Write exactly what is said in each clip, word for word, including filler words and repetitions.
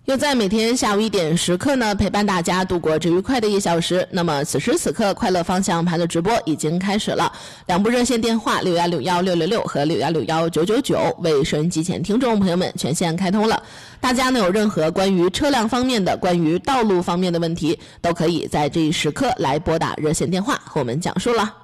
又在每天下午一点时刻呢，陪伴大家度过这愉快的一小时。那么此时此刻，快乐方向盘的直播已经开始了。两部热线电话六一六一六六六和六一六一九九九为收音机前听众朋友们全线开通了。大家呢有任何关于车辆方面的、关于道路方面的问题，都可以在这一时刻来拨打热线电话和我们讲述了。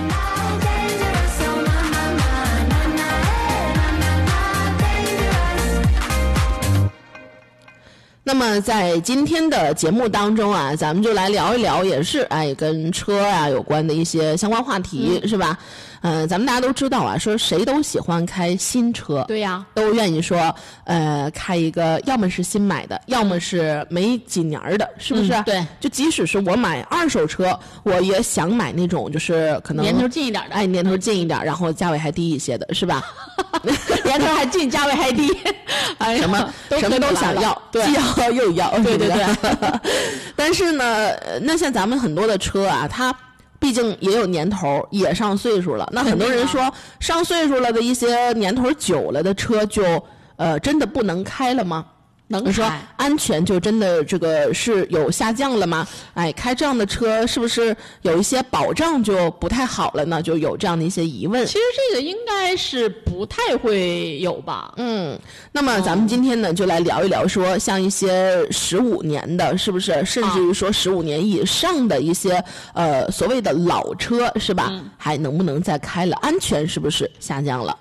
那么在今天的节目当中啊，咱们就来聊一聊，也是哎跟车啊有关的一些相关话题，嗯、是吧？嗯、呃，咱们大家都知道啊，说谁都喜欢开新车， 对呀， 都愿意说，呃，开一个要么是新买的，要么是没几年的，是不是？ 嗯、对， 就即使是我买二手车，我也想买那种就是可能年头近一点的， 哎，年头近一点，然后价位还低一些的，是吧？ 年头还近，价位还低， 哎，什么什么都想要， 对， 既要又要， 对对对。 但是呢，那像咱们很多的车啊，它毕竟也有年头，也上岁数了。那很多人说，上岁数了的一些年头久了的车就，就呃真的不能开了吗？ 能开？ 说安全就真的这个是有下降了吗？哎，开这样的车是不是有一些保障就不太好了呢？就有这样的一些疑问。 其实这个应该是不太会有吧。 嗯，那么咱们今天呢、嗯、就来聊一聊说，像一些十五年的，是不是？甚至于说十五年以上的一些、啊、呃所谓的老车，是吧、嗯？还能不能再开了？安全是不是下降了？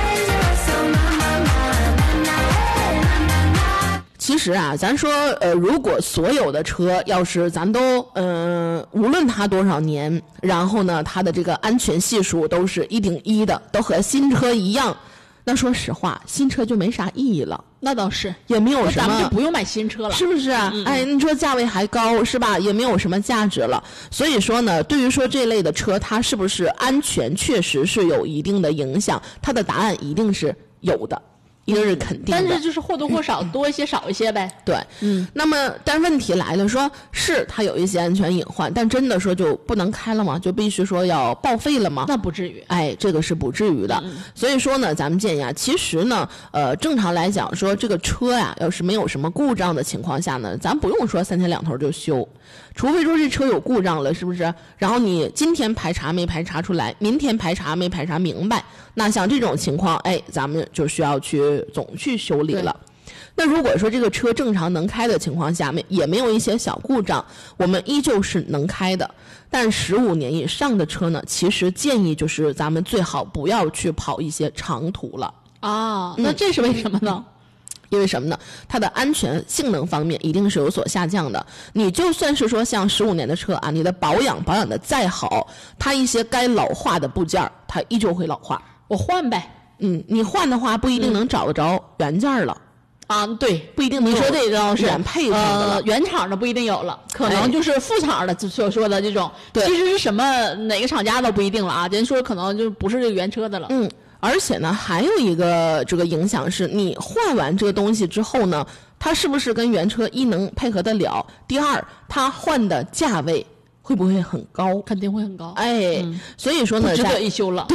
其实啊，咱说，呃，如果所有的车要是咱都，嗯、呃，无论它多少年，然后呢，它的这个安全系数都是一顶一的，都和新车一样，那说实话，新车就没啥意义了。 那倒是， 也没有什么， 咱们就不用买新车了， 是不是啊？嗯、哎，你说价位还高，是吧？也没有什么价值了。所以说呢，对于说这类的车，它是不是安全，确实是有一定的影响。它的答案一定是有的。一定是肯定的， 但是就是或多或少、嗯、多一些少一些呗。 对，嗯。那么，但问题来了，说是它有一些安全隐患，但真的说就不能开了吗？就必须说要报废了吗？ 那不至于。 哎，这个是不至于的。嗯、所以说呢，咱们建议啊，其实呢，呃，正常来讲说这个车呀，要是没有什么故障的情况下呢，咱不用说三天两头就修。除非说这车有故障了，是不是？然后你今天排查没排查出来，明天排查没排查明白，那像这种情况，哎，咱们就需要去总去修理了。那如果说这个车正常能开的情况下，没也没有一些小故障，我们依旧是能开的。但十五年以上的车呢，其实建议就是咱们最好不要去跑一些长途了。 啊，那这是为什么呢？ 嗯因为什么呢？它的安全性能方面一定是有所下降的。你就算是说像十五年的车啊，你的保养保养的再好，它一些该老化的部件它依旧会老化。 我换呗。 嗯，你换的话不一定能找得着原件了。 嗯、啊，对， 不一定能。 你说这个是原配的了、 呃，原厂的不一定有了，可能就是副厂的所说的这种。 对， 其实是什么哪个厂家都不一定了啊。人说可能就不是这个原车的了。 嗯。而且呢，还有一个这个影响是，你换完这个东西之后呢，它是不是跟原车一能配合得了？第二，它换的价位会不会很高？ 肯定会很高。 哎，嗯、所以说呢， 不值得一修了。 对，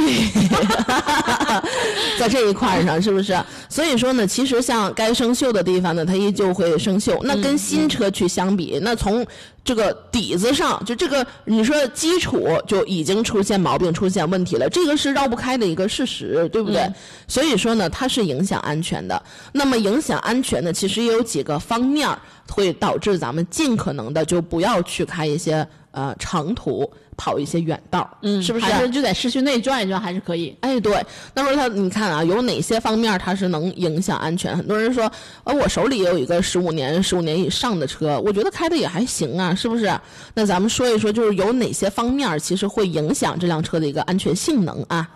在这一块上是不是？所以说呢，其实像该生锈的地方呢，它依旧会生锈。那跟新车去相比，嗯、那从这个底子上，就这个你说基础就已经出现毛病、出现问题了，这个是绕不开的一个事实，对不对？嗯、所以说呢，它是影响安全的。那么影响安全呢，其实也有几个方面会导致咱们尽可能的就不要去开一些呃长途，跑一些远道， 嗯， 是不是？ 还是就在市区内转一转还是可以？ 哎，对。那么它你看啊，有哪些方面它是能影响安全？很多人说，呃，我手里也有一个十五年、十五年以上的车，我觉得开的也还行啊，是不是？那咱们说一说，就是有哪些方面其实会影响这辆车的一个安全性能啊？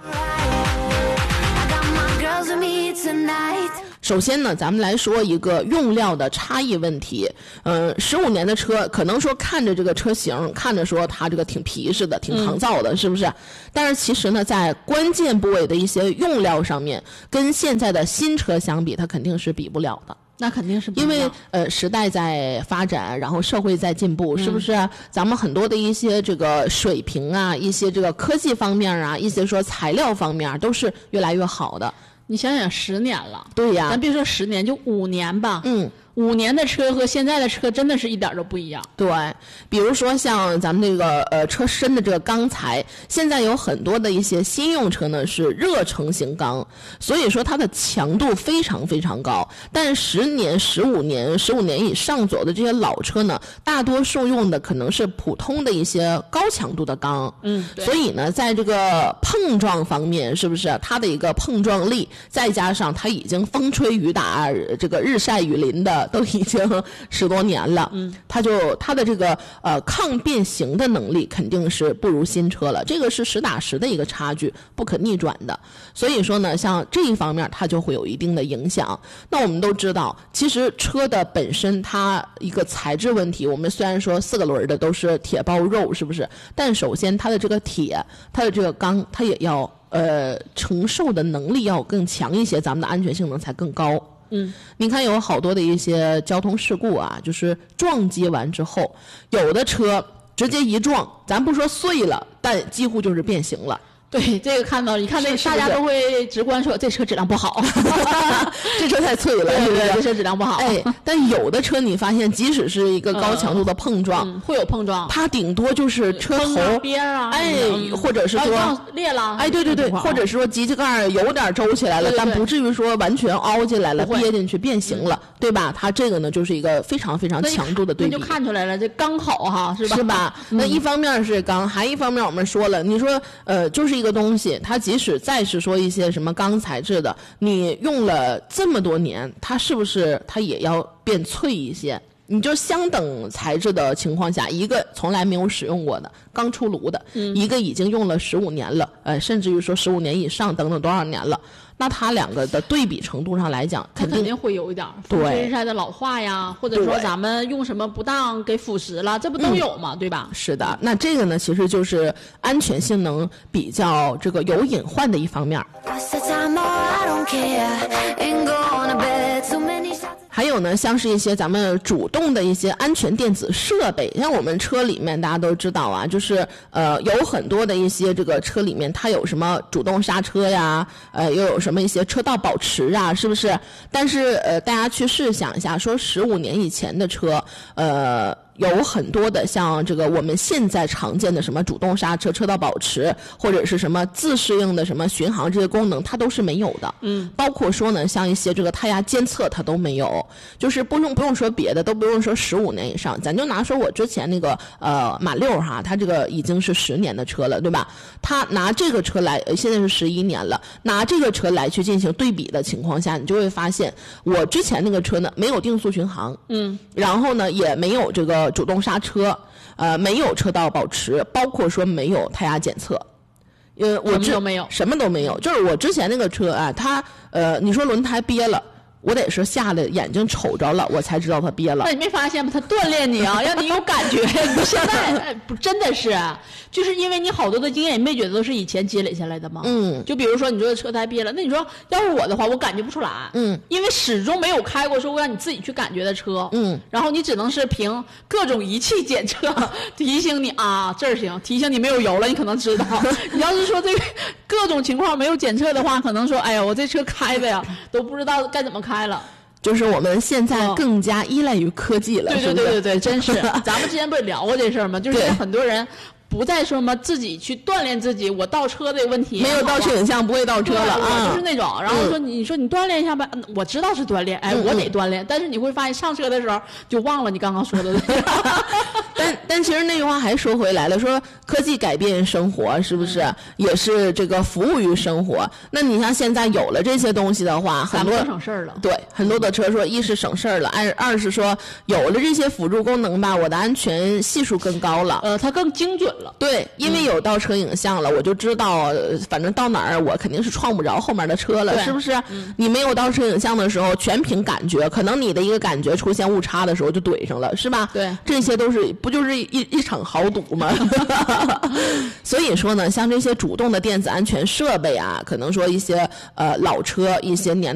首先呢，咱们来说一个用料的差异问题。嗯，十五年的车，可能说看着这个车型，看着说它这个挺皮实的，挺抗造的，嗯、是不是？但是其实呢，在关键部位的一些用料上面，跟现在的新车相比，它肯定是比不了的。 那肯定是不因为呃时代在发展，然后社会在进步，是不是？嗯、咱们很多的一些这个水平啊，一些这个科技方面啊，一些说材料方面都是越来越好的。 你想想，十年了， 对呀， 咱别说十年，就五年吧。 嗯， 五年的车和现在的车真的是一点都不一样。 对，比如说像咱们这个呃车身的这个钢材，现在有很多的一些新用车呢是热成型钢，所以说它的强度非常非常高。但十年、十五年、十五年以上左右的这些老车呢，大多数用的可能是普通的一些高强度的钢。 嗯， 所以呢，在这个碰撞方面，是不是它的一个碰撞力，再加上它已经风吹雨打、这个日晒雨淋的。都已经十多年了，嗯，它就它的这个呃抗变形的能力肯定是不如新车了，这个是实打实的一个差距，不可逆转的。所以说呢，像这一方面它就会有一定的影响。那我们都知道，其实车的本身它一个材质问题，我们虽然说四个轮的都是铁包肉，是不是？但首先它的这个铁，它的这个钢，它也要呃承受的能力要更强一些，咱们的安全性能才更高。 嗯， 你看有好多的一些交通事故啊，就是撞击完之后，有的车直接一撞，咱不说碎了，但几乎就是变形了。 对，这个看到一看，这大家都会直观说这车质量不好， 这车太脆了， 对对对， 这车质量不好。 哎，但有的车你发现，即使是一个高强度的碰撞， 嗯、会有碰撞， 它顶多就是车头边啊， 哎，或者是说裂了， 哎，对对对，或者是说机器盖有点周起来了， 对对对， 但不至于说完全凹进来了、憋进去变形了，对吧？它这个呢，就是一个非常非常强度的对比， 那就看出来了，这钢好哈，是吧？ 是吧？ 嗯、 那一方面是钢，还一方面我们说了，你说呃，就是一个东西，它即使再是说一些什么钢材质的，你用了这么多年，它是不是它也要变脆一些？你就相等材质的情况下，一个从来没有使用过的刚出炉的、嗯、一个已经用了十五年了，呃，甚至于说十五年以上等等多少年了，那它两个的对比程度上来讲，肯定肯定会有一点风吹日晒的老化呀，或者说咱们用什么不当给腐蚀了，这不都有吗？嗯、对吧？ 是的，那这个呢，其实就是安全性能比较这个有隐患的一方面。还有呢，像是一些咱们主动的一些安全电子设备，像我们车里面大家都知道啊，就是呃有很多的一些这个车里面它有什么主动刹车呀，呃又有什么一些车道保持啊，是不是？但是呃大家去试想一下，说十五年以前的车，呃。有很多的像这个我们现在常见的什么主动刹车、车道保持，或者是什么自适应的什么巡航这些功能，它都是没有的。嗯，包括说呢，像一些这个胎压监测它都没有，就是不用不用说别的，都不用说十五年以上，咱就拿说我之前那个呃马六哈，它这个已经是十年的车了，对吧？它拿这个车来，呃、现在是十一年了，拿这个车来去进行对比的情况下，你就会发现，我之前那个车呢没有定速巡航，嗯，然后呢也没有这个主动刹车，呃，没有车道保持，包括说没有胎压检测，呃，我什么都没有， 什么都没有。就是我之前那个车啊，它呃，你说轮胎憋了，我得是吓得眼睛瞅着了，我才知道它憋了。 那你没发现吗？它锻炼你啊，让你有感觉。你现在、哎、不真的是，就是因为你好多的经验，你没觉得都是以前积累下来的吗？嗯。就比如说你说车胎憋了，那你说要是我的话，我感觉不出来。嗯。因为始终没有开过说让你自己去感觉的车。嗯。然后你只能是凭各种仪器检测提醒你啊，这儿行，提醒你没有油了，你可能知道。你要是说这个各种情况没有检测的话，可能说哎呀，我这车开的呀都不知道该怎么开了。 就是我们现在更加依赖于科技了， 对对对对对，真是。咱们之前不是聊过这事儿吗？就是很多人不再说什么自己去锻炼自己，我倒车的问题没有倒车影像不会倒车了啊， 就是那种。然后说你说你锻炼一下吧，我知道是锻炼，哎，我得锻炼，但是你会发现上车的时候就忘了你刚刚说的。 但但其实那句话还说回来了，说科技改变生活，是不是也是这个服务于生活？那你像现在有了这些东西的话，很多省事儿了。 对，很多的车说一是省事儿了，二二是说有了这些辅助功能吧，我的安全系数更高了， 呃，它更精准了。 对，因为有倒车影像了，我就知道，反正到哪儿我肯定是撞不着后面的车了，是不是？嗯、你没有倒车影像的时候，全凭感觉，可能你的一个感觉出现误差的时候就怼上了，是吧？ 对， 这些都是不就是一一场豪赌吗？所以说呢，像这些主动的电子安全设备啊，可能说一些呃老车一些年。